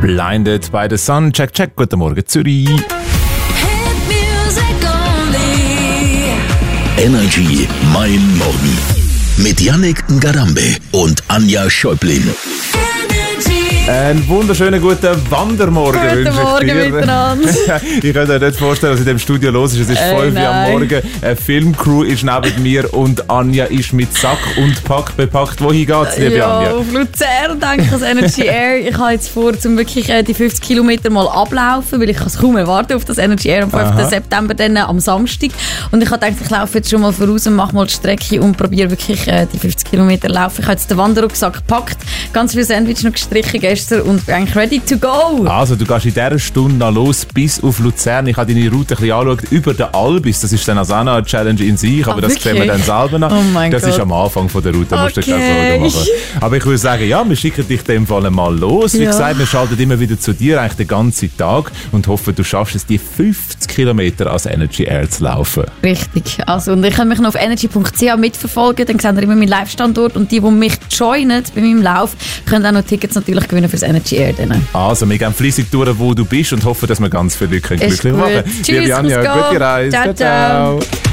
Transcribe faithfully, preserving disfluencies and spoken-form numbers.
Blinded by the Sun. Check, check. Guten Morgen, Zürich. Energy Mein Morgen mit Yannick Ngarambe und Anja Schäublin. Einen wunderschönen guten Wandermorgen guten wünsche ich Morgen dir. Miteinander. Ich könnte mir nicht vorstellen, was in dem Studio los ist. Es ist Äh, voll wie am nein. Morgen. Eine Filmcrew ist neben mir und Anja ist mit Sack und Pack bepackt. Wohin geht's, liebe Ja, Anja? auf Luzern denke ich, das Energy Air. Ich habe jetzt vor, um wirklich äh, die fünfzig Kilometer mal ablaufen, weil ich kann es kaum erwarten auf das Energy Air am fünften Aha. September, dann, äh, am Samstag. Und ich habe gedacht, ich laufe jetzt schon mal voraus und mache mal die Strecke und probiere wirklich äh, die fünfzig Kilometer laufen. Ich habe jetzt den Wanderrucksack gepackt, ganz viel Sandwich noch gestrichen gestern und bin eigentlich ready to go. Also, du gehst in dieser Stunde noch los bis auf Luzern. Ich habe deine Route ein bisschen angeschaut. Über den Albis, das ist dann also auch noch eine Challenge in sich, aber Ah, das wirklich? sehen wir dann selber noch. Oh mein das Gott. ist am Anfang von der Route, musst du dir keine Okay. Sorgen machen. Aber ich würde sagen, ja, wir schicken dich in dem Fall mal los. Wie Ja. gesagt, wir schalten immer wieder zu dir, eigentlich den ganzen Tag und hoffen, du schaffst es, die fünfzig Kilometer als Energy Air zu laufen. Richtig. Also, und ich kann mich noch auf energy punkt c h mitverfolgen, dann seht ihr immer meinen Live-Standort und die, die mich joinen bei meinem Lauf, können auch noch Tickets natürlich gewinnen fürs Energy Air. Dann. Also, wir gehen fleissig durch, wo du bist und hoffen, dass wir ganz viele Leute Ist glücklich gut. machen können. Tschüss, Liebe Anja, muss gehen. gute Reise. Ciao, ciao.